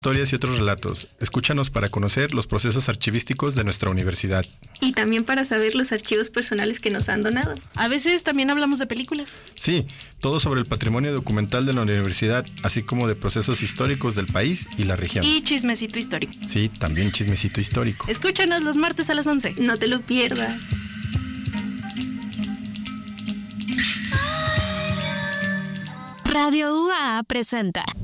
Historias y otros relatos. Escúchanos para conocer los procesos archivísticos de nuestra universidad. Y también para saber los archivos personales que nos han donado. A veces también hablamos de películas. Sí, todo sobre el patrimonio documental de la universidad, así como de procesos históricos del país y la región. Y chismecito histórico. Sí, también chismecito histórico. Escúchanos los martes a las 11. No te lo pierdas. Radio UAA presenta